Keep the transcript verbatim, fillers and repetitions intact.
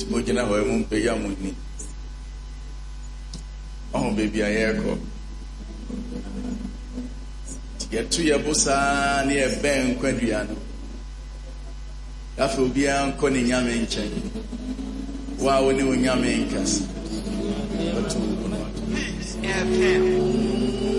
Mojina Hoemum Payamuni. Oh, baby, I echo. To get to your bossa near Ben Quadriano. That will be a conning yamin chain. Wow, when you yamin cast.